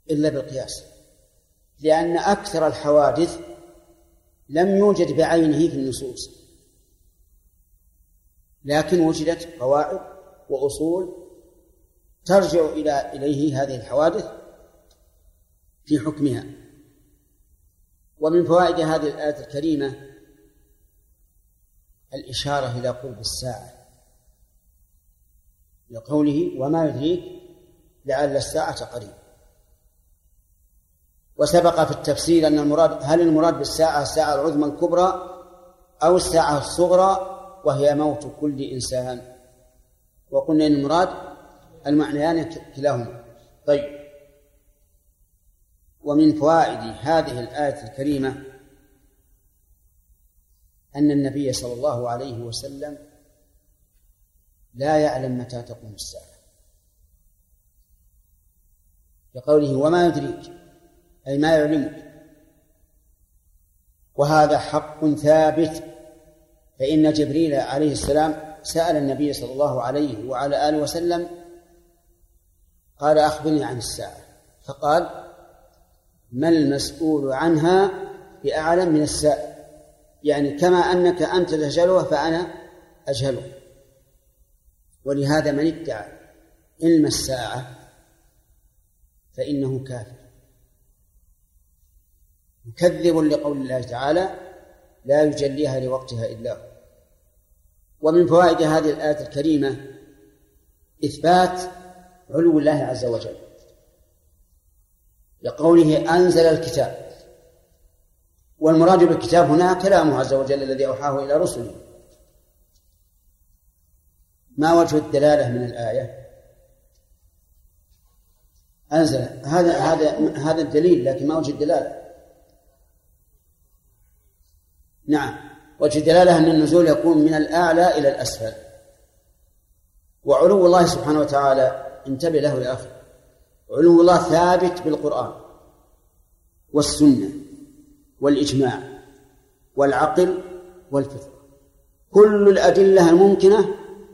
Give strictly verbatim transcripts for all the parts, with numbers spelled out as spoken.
إلا بالقياس، لأن أكثر الحوادث لم يوجد بعينه في النصوص، لكن وجدت قواعد وأصول ترجع إلى إليه هذه الحوادث في حكمها. ومن فوائد هذه الآية الكريمة الإشارة إلى قرب الساعة، لقوله وما يدريك لعل الساعة قريب. وسبق في التفسير أن المراد هل المراد بالساعة الساعة العظمى الكبرى أو الساعة الصغرى وهي موت كل إنسان، وقلنا إن المراد المعنيان كلاهما. طيب، ومن فوائد هذه الآية الكريمة أن النبي صلى الله عليه وسلم لا يعلم متى تقوم الساعة، بقوله وما يدريك أي ما يعلمك، وهذا حق ثابت. فإن جبريل عليه السلام سأل النبي صلى الله عليه وعلى آله وسلم قال أخبرني عن الساعة، فقال ما المسؤول عنها بأعلم من السائل، يعني كما أنك أنت تجهلها فأنا أجهلها. ولهذا من ادعى علم الساعة فإنه كافر مكذب لقول الله تعالى لا يجليها لوقتها إلا هو. ومن فوائد هذه الآية الكريمة إثبات علو الله عز وجل، لقوله أنزل الكتاب، والمراد بالكتاب هنا كلامه عز وجل الذي أوحاه إلى رسله. ما وجه الدلالة من الآية؟ أنزل، هذا هذا هذا الدليل، لكن ما وجه الدلالة؟ نعم، وجه الدلالة أن النزول يكون من الأعلى إلى الأسفل. وعلو الله سبحانه وتعالى انتبه له يا أخي، علو الله ثابت بالقرآن والسنة والإجماع والعقل والفطرة، كل الأدلة الممكنة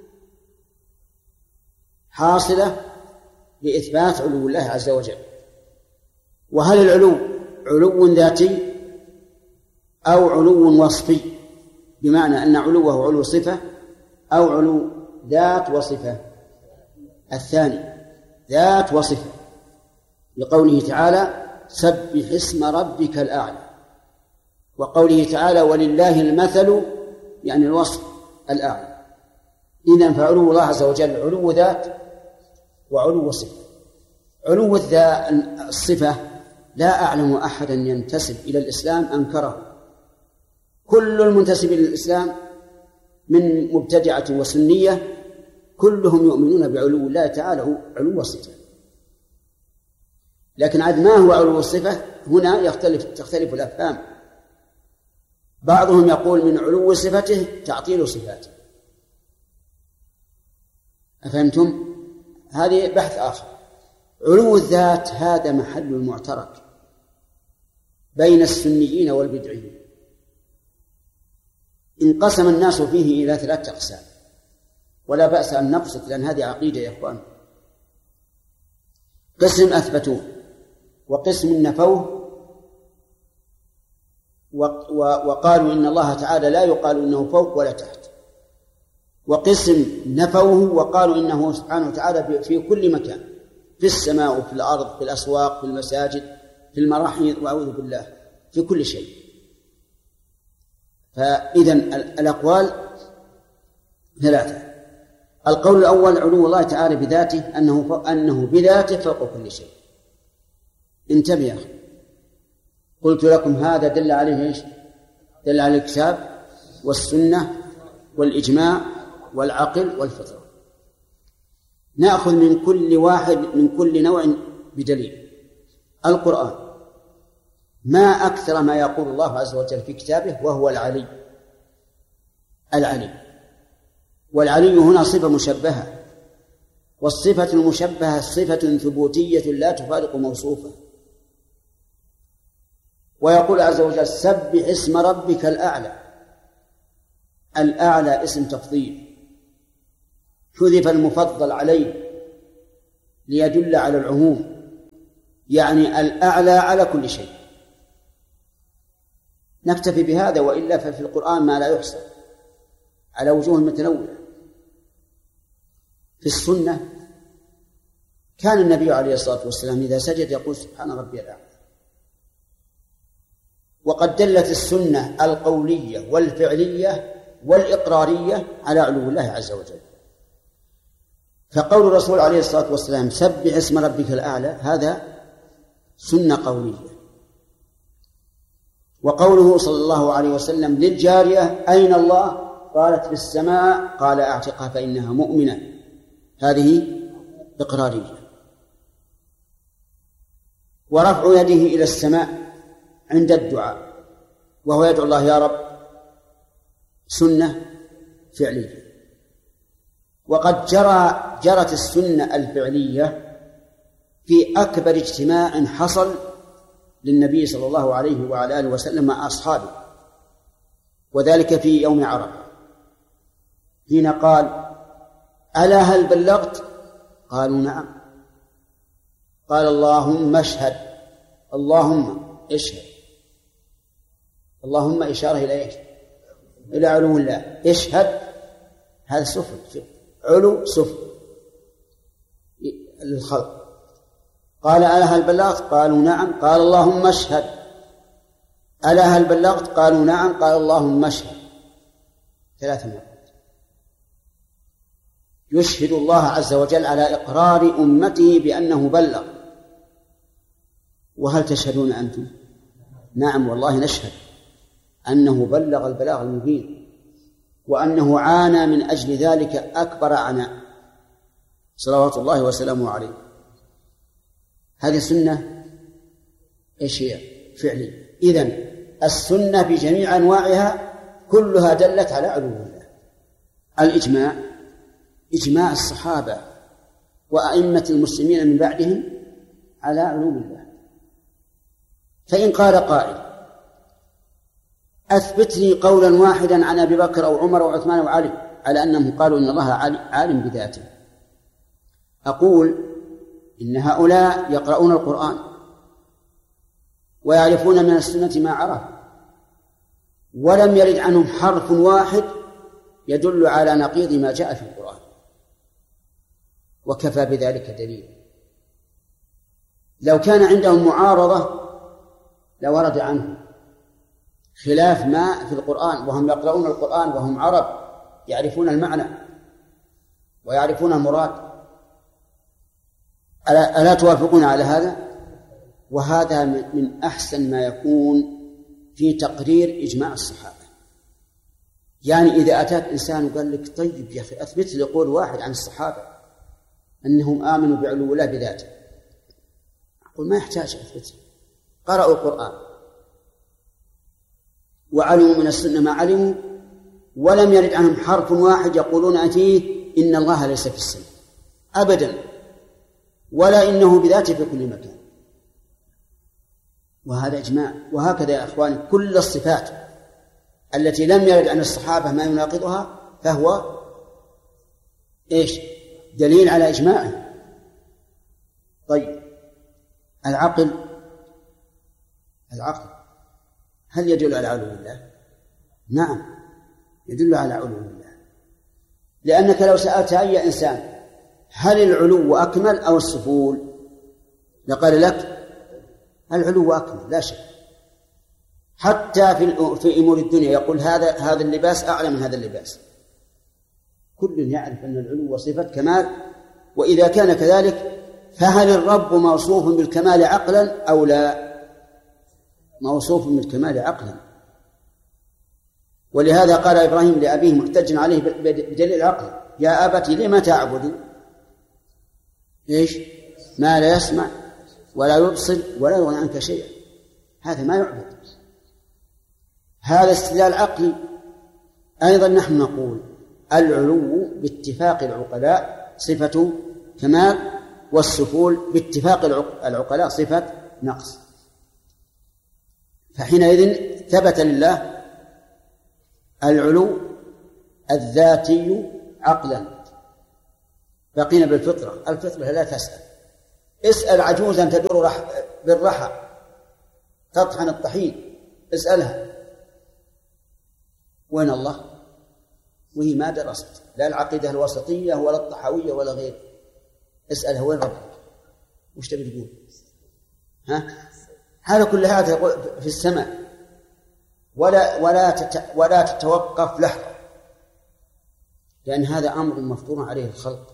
حاصلة لإثبات علو الله عز وجل. وهل العلو علو ذاتي أو علو وصفي، بمعنى أن علوه علو صفة، أو علو ذات وصفة؟ الثاني، ذات وصفة، لقوله تعالى سبح اسم ربك الأعلى، وقوله تعالى ولله المثل يعني الوصف الأعلى. إذن فعلو الله عز وجل علو ذات وعلو صفة. علو الصفة لا أعلم أحدا ينتسب إلى الإسلام أنكره، كل المنتسب إلى الإسلام من مبتدعة وسنية كلهم يؤمنون بعلو الله تعالى علو الصفة. لكن عاد ما هو علو الصفة؟ هنا يختلف تختلف الأفهام. بعضهم يقول من علو صفته تعطيل صفاته، أفهمتم؟ هذه بحث آخر. علو الذات هذا محل المعترك بين السنيين والبدعيين، انقسم الناس فيه إلى ثلاثة أقسام، ولا بأس أن نقصد لأن هذه عقيدة يا إخوان. قسم أثبتوه، وقسم نفوه وقالوا إن الله تعالى لا يقال إنه فوق ولا تحت، وقسم نفوه وقالوا إنه سبحانه وتعالى في كل مكان، في السماء وفي الأرض، في الأسواق، في المساجد، في المراحيض، وأعوذ بالله في كل شيء. فإذن الأقوال ثلاثة. القول الأول علو الله تعالى بذاته، أنه أنه بذاته فوق كل شيء. انتبه يا أخي، قلت لكم هذا دل عليه إيش؟ دل على الكتاب والسنة والإجماع والعقل والفطرة. نأخذ من كل واحد من كل نوع بدليل. القرآن ما أكثر ما يقول الله عز وجل في كتابه وهو العلي. العلي، والعلي هنا صفة مشبهة، والصفة المشبهة صفة ثبوتية لا تفارق موصوفة. ويقول عز وجل سبح اسم ربك الأعلى. الأعلى اسم تفضيل، حذف المفضل عليه ليدل على العموم، يعني الأعلى على كل شيء. نكتفي بهذا، وإلا ففي القرآن ما لا يحصى على وجوه متنوعة. في السنة كان النبي عليه الصلاة والسلام إذا سجد يقول سبحان ربي الأعلى. وقد دلت السنة القولية والفعلية والإقرارية على علو الله عز وجل. فقول الرسول عليه الصلاة والسلام سبح اسم ربك الأعلى هذا سنة قولية. وقوله صلى الله عليه وسلم للجارية أين الله؟ قالت في السماء، قال أعتقها فإنها مؤمنة، هذه إقرارية. ورفع يده إلى السماء عند الدعاء وهو يدعو الله يا رب سنة فعلية. وقد جرى جرت السنة الفعلية في أكبر اجتماع حصل للنبي صلى الله عليه وعلى آله وسلم مع أصحابه، وذلك في يوم عرفة حين قال ألا هل بلغت؟ قالوا نعم. قال اللهم اشهد، اللهم اشهد، اللهم إشارة إلى إيش؟ إلى علو الله. اشهد هذا سفل، علو سفل للخلق. قال ألا هل بلغت؟ قالوا نعم. قال اللهم اشهد. ألا هل بلغت؟ قالوا نعم. قال اللهم اشهد. ثلاث مرات يشهد الله عز وجل على إقرار أمته بأنه بلغ. وهل تشهدون أنتم؟ نعم والله نشهد أنه بلغ البلاغ المبين، وأنه عانى من أجل ذلك أكبر عناء صلوات الله وسلامه عليه. هذه سنة إيش هي؟ فعلية. إذن السنة بجميع أنواعها كلها دلت على علو الله. الإجماع إجماع الصحابة وأئمة المسلمين من بعدهم على علو الله. فإن قال قائل أثبت لي قولا واحدا عن أبي بكر أو عمر أو عثمان أو علي على أنهم قالوا إن الله عالم بذاته، أقول إن هؤلاء يقرؤون القرآن ويعرفون من السنة ما عرفوا، ولم يرد عنهم حرف واحد يدل على نقيض ما جاء في القرآن، وكفى بذلك دليل. لو كان عندهم معارضة لورد عنهم خلاف ما في القرآن، وهم يقرؤون القرآن وهم عرب يعرفون المعنى ويعرفون المراد. ألا, ألا توافقون على هذا؟ وهذا من أحسن ما يكون في تقرير إجماع الصحابة. يعني إذا أتاك إنسان وقال لك طيب يا أخي أثبت لي قول واحد عن الصحابة أنهم آمنوا بعلو الله بذاته، أقول ما يحتاج أثبت، قرأوا القرآن وعلموا من السنة ما علموا، ولم يرد عنهم حرف واحد يقولون فيه إن الله ليس في السماء أبدا، ولا إنه بذاته في كل مكان. وهذا إجماع. وهكذا يا أخواني كل الصفات التي لم يرد عن الصحابة ما يناقضها فهو إيش؟ دليل على إجماعه. طيب العقل العقل هل يدل على علو الله؟ نعم يدل على علو الله، لأنك لو سألت أي إنسان هل العلو أكمل أو السفول لقال لك العلو أكمل لا شك. حتى في في أمور الدنيا يقول هذا هذا اللباس أعلى من هذا اللباس. كل يعرف أن العلو صفة كمال، وإذا كان كذلك فهل الرب موصوف بالكمال عقلا أو لا؟ موصوف بالكمال عقلا. ولهذا قال إبراهيم لأبيه محتجا عليه بدليل العقل يا أبت لم تعبد إيش ما لا يسمع ولا يبصر ولا يغني عنك شيئا. هذا ما يعبد، هذا استدلال عقلي. أيضا نحن نقول العلو باتفاق العقلاء صفة كمال، والسفول باتفاق العقلاء صفة نقص. فحينئذ ثبت لله العلو الذاتي عقلا. بقينا بالفطرة. الفطرة لا تسأل، اسأل عجوزا تدور رح بالرحى تطحن الطحين، اسألها وين الله، وهي ما درست لا العقيدة الوسطية ولا الطحاوية ولا غيره. اسألها وين ربك، وش تبي تقول؟ ها؟ هذا كل هذا في السماء، ولا ولا تت ولا تتوقف لحظة، لأن هذا أمر مفطور عليه الخلق.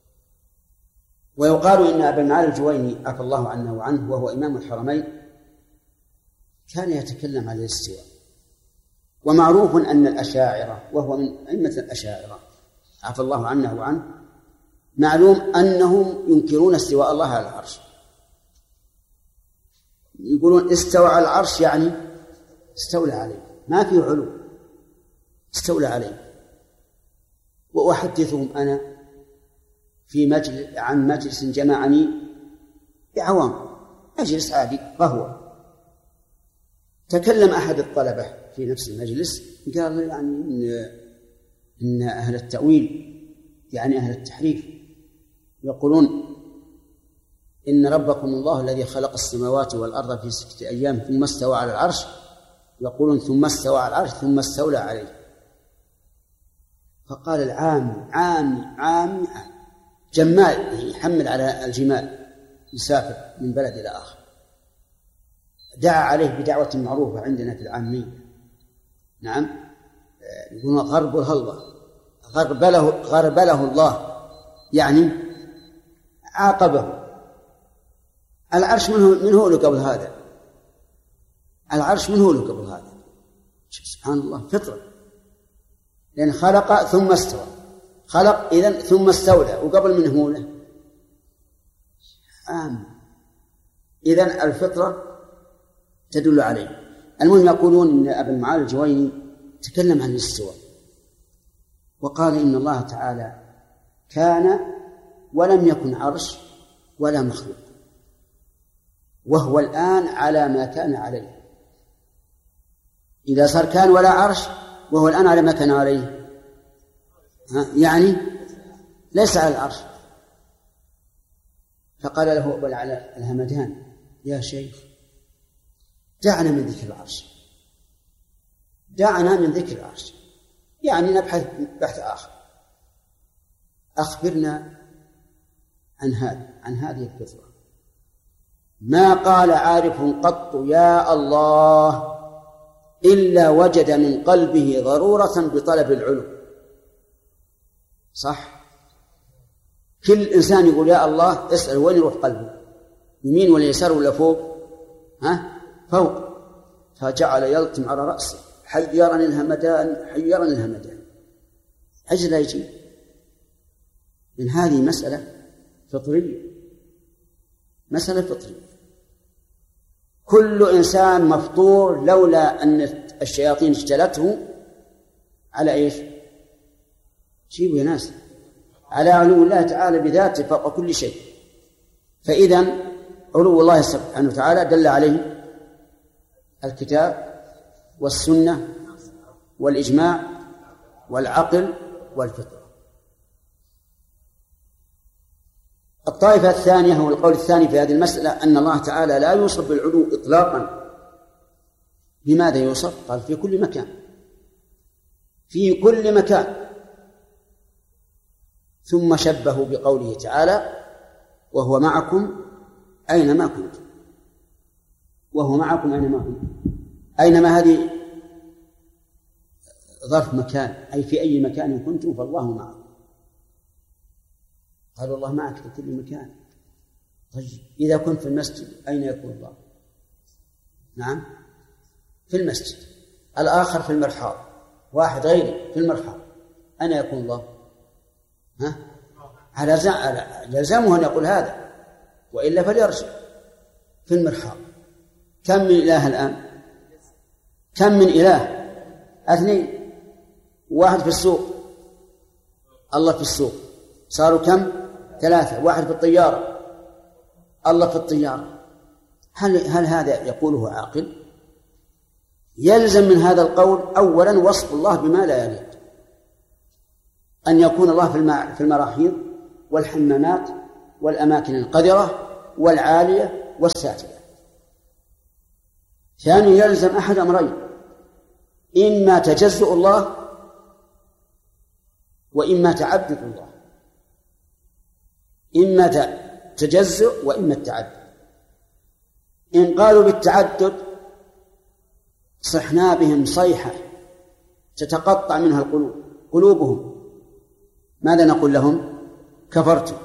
ويقال إن أبا المعالي الجويني عفى الله عنه وعنه وهو إمام الحرمين كان يتكلم عن الاستواء. ومعروف أن الأشاعرة وهو من أئمة الأشاعرة عفى الله عنه وعنه معلوم أنهم ينكرون استواء الله على العرش، يقولون استوى على العرش يعني استولى عليه، ما في علو، استولى عليه. وأحدثهم أنا في مجلس عن مجلس جمعني بعوام، مجلس عادي قهوة، تكلم أحد الطلبة في نفس المجلس قال يعني إن, إن أهل التأويل يعني أهل التحريف يقولون إن ربكم الله الذي خلق السماوات والأرض في ستة أيام ثم استوى على العرش، يقولون ثم استوى على العرش ثم استولى عليه. فقال العام عام عام جمال يحمل على الجمال يسافر من بلد إلى آخر، دعا عليه بدعوة معروفة عندنا في العامية، نعم يقولون غرب الهلوة، غربله غربله الله يعني عاقبه. العرش من هو من هو له قبل هذا؟ العرش من هو له قبل هذا؟ سبحان الله، فطرة، لأن خلق ثم استوى، خلق إذن ثم استولى، وقبل منه هو له آمن. إذن الفطرة تدل عليه. المهم يقولون إن أبا المعالي الجويني تكلم عن الاستواء وقال إن الله تعالى كان ولم يكن عرش ولا مخلوق، وهو الآن على ما كان عليه. إذا صار كان ولا عرش وهو الآن على ما كان عليه يعني ليس على العرش. فقال له أبو العلاء الهمدان يا شيخ دعنا من ذكر العرش، دعنا من ذكر العرش، يعني نبحث بحث آخر، أخبرنا عن هذا عن هذه الفطرة. ما قال عارف قط يا الله إلا وجد من قلبه ضرورة بطلب العلو. صح؟ كل إنسان يقول يا الله اسأل وين يروح قلبه، يمين ولا يسار ولا فوق؟ ها؟ فوق. فجعل يلطم على رأسه حيرني الهمدان حيرني الهمدان، أجل لا يجي. من هذه مسألة فطرية، مسألة فطرية. كل إنسان مفطور لولا أن الشياطين اجتلته على إيش؟ جيبوا يا ناس على علو الله تعالى بذاته فوق كل شيء. فإذن علو الله سبحانه وتعالى دل عليه الكتاب والسنة والإجماع والعقل والفطرة. الطائفة الثانية هو القول الثاني في هذه المسألة أن الله تعالى لا يوصف بالعلو إطلاقا. بماذا يوصف؟ قال في كل مكان، في كل مكان. ثم شبهوا بقوله تعالى وهو معكم أينما كنتم، وهو معكم أينما كنتم. أينما هذه ظرف مكان، أي في أي مكان كنتم فالله معكم. قالوا الله معك في كل مكان. طيب إذا كنت في المسجد أين يكون الله؟ نعم في المسجد. الآخر في المرحاض، واحد غيري في المرحاض، أين يكون الله؟ ها؟ على يلزمه أن يقول هذا، وإلا فليرجع. في المرحاض. كم من إله الآن؟ كم من إله؟ اثنين. واحد في السوق، الله في السوق، صاروا كم؟ ثلاثة. واحد في الطيارة، الله في الطيارة. هل هل هذا يقوله عاقل؟ يلزم من هذا القول أولا وصف الله بما لا يليق، أن يكون الله في في المراحيض والحمامات والأماكن القذرة والعالية والسافلة. ثانيا يلزم أحد أمرين: إما تجزؤ الله وإما تعدد الله، إما تجزؤ وإما التعدد. إن قالوا بالتعدد صحنا بهم صيحة تتقطع منها القلوب قلوبهم، ماذا نقول لهم؟ كفرتم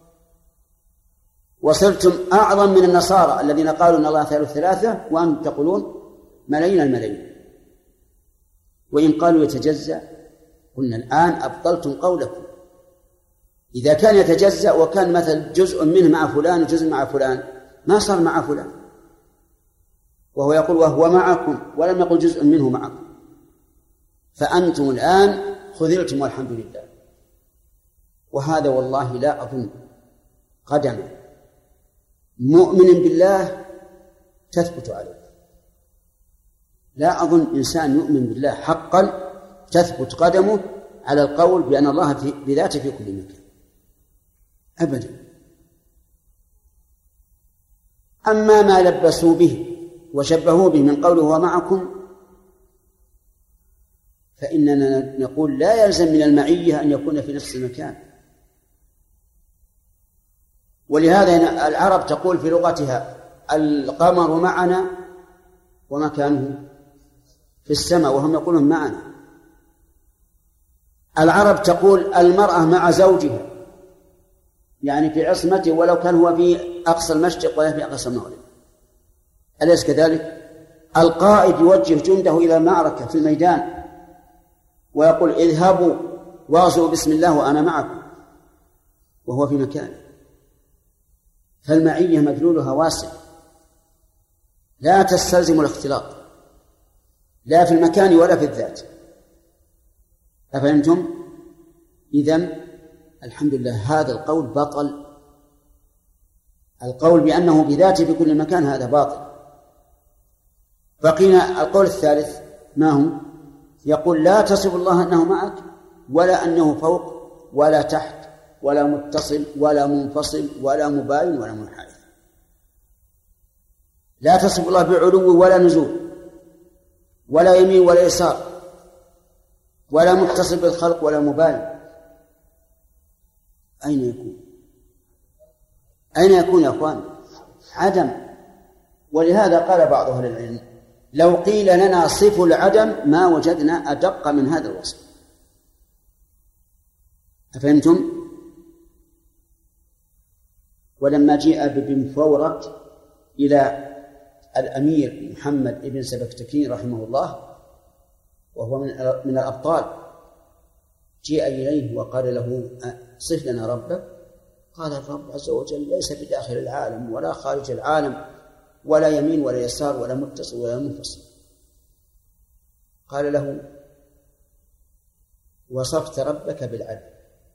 وصرتم أعظم من النصارى الذين قالوا إن الله ثالث ثلاثة وأنتم تقولون ملايين الملايين. وإن قالوا يتجزأ قلنا الآن أبطلتم قولكم. إذا كان يتجزأ وكان مثل جزء منه مع فلان وجزء مع فلان ما صار مع فلان، وهو يقول وهو معكم ولم يقل جزء منه معكم، فأنتم الآن خذلتم والحمد لله. وهذا والله لا أظن قدم مؤمن بالله تثبت عليه، لا أظن إنسان يؤمن بالله حقا تثبت قدمه على القول بأن الله بذاته في كل مكان أبدا. أما ما لبسوا به وشبهوا به من قوله هو معكم فإننا نقول لا يلزم من المعية أن يكون في نفس المكان. ولهذا العرب تقول في لغتها القمر معنا ومكانه في السماء، وهم يقولون معنا. العرب تقول المرأة مع زوجها، يعني في عصمته ولو كان هو في أقصى المشرق ولا في أقصى المغرب. أليس كذلك؟ القائد يوجه جنده إلى المعركة في الميدان ويقول اذهبوا واغزوا بسم الله وأنا معكم وهو في مكانه. فالمعية مدلولها واسع لا تستلزم الاختلاط لا في المكان ولا في الذات. أفهمتم؟ إذن الحمد لله هذا القول باطل. القول بأنه بذاته في كل مكان هذا باطل. بقينا القول الثالث ما هو؟ يقول لا تصف الله أنه معك ولا أنه فوق ولا تحت ولا متصل ولا منفصل ولا مباين ولا منحرف. لا تصف الله بعلو ولا نزول ولا يمين ولا يسار ولا متصل بالخلق ولا مباين. أين يكون؟ أين يكون يا أخوان؟ عدم. ولهذا قال بعض أهل العلم لو قيل لنا صفوا العدم ما وجدنا أدق من هذا الوصف. أفهمتم؟ ولما جاء بن فورة إلى الأمير محمد بن سبكتكين رحمه الله وهو من من الأبطال، جاء إليه وقال له صف لنا ربك. قال الرب عز وجل ليس بداخل العالم ولا خارج العالم ولا يمين ولا يسار ولا متصل ولا منفصل. قال له وصفت ربك بالعدل،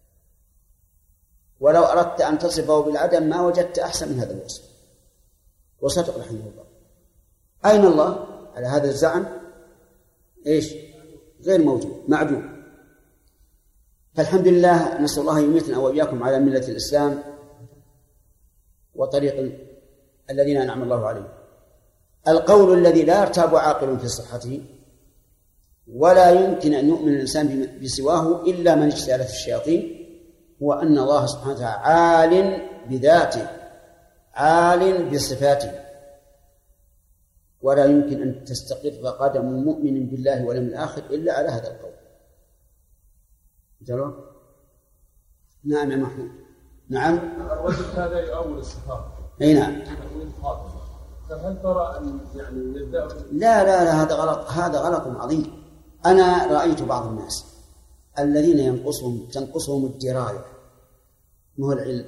ولو أردت أن تصفه بالعدم ما وجدت أحسن من هذا الوصف. وصدق رحمه الله. أين الله على هذا الزعم؟ إيش؟ غير موجود، معدوم. فالحمد لله نسأل الله يميتنا وإياكم على ملة الإسلام وطريق الذين أنعم الله عليهم. القول الذي لا يرتاب عاقل في صحته ولا يمكن أن يؤمن الإنسان بسواه إلا من اجتالت الشياطين هو أن الله سبحانه وتعالى عال بذاته عال بصفاته، ولا يمكن أن تستقر قدم مؤمن بالله واليوم الآخر إلا على هذا القول. جلو؟ نعم يا محمود. نعم. الرجل هذا يؤول الصفات. أي نعم. فهل ترى أن يعني يبدأ؟ لا لا لا هذا غلط، هذا غلط عظيم. أنا رأيت بعض الناس الذين ينقصهم تنقصهم الدراية مو العلم.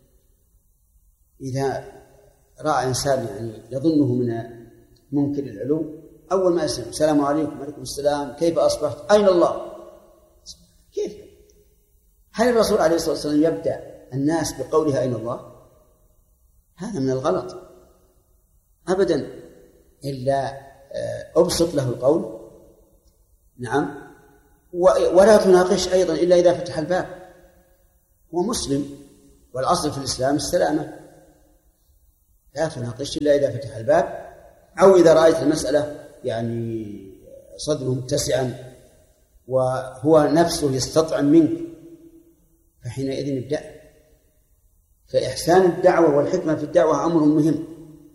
إذا رأى إنسان يعني يظنه من منكر العلو أول ما يسلم السلام عليكم وعليكم السلام كيف أصبحت أين الله؟ كيف؟ هل الرسول عليه الصلاة والسلام يبدأ الناس بقولها أين الله؟ هذا من الغلط أبدا، إلا أبسط له القول نعم، ولا تناقش أيضا إلا إذا فتح الباب. هو مسلم والأصل في الإسلام السلامة، لا تناقش إلا إذا فتح الباب، أو إذا رأيت المسألة يعني صدره متسعا وهو نفسه يستطعم منك، فحينئذ ابدأ. فإحسان الدعوة والحكمة في الدعوة أمر مهم.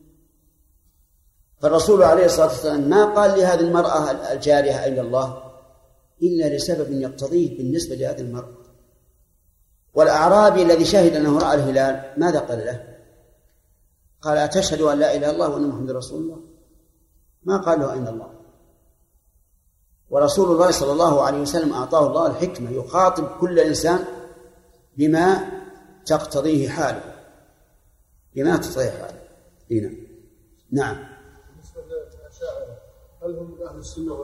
فالرسول عليه الصلاة والسلام ما قال لهذه المرأة الجارية أين الله إلا لسبب يقتضيه بالنسبة لهذه المرأة. والأعرابي الذي شهد أنه رأى الهلال ماذا قال له؟ قال أتشهد أن لا إله إلا الله وأن محمد رسول الله؟ ما قال له أين الله. ورسول الله صلى الله عليه وسلم أعطاه الله الحكمة يخاطب كل إنسان بما تقتضيه حاله، بما تقتضيه حاله. هنا نعم. بالنسبة للأشاعرة هل هم من أهل السنة؟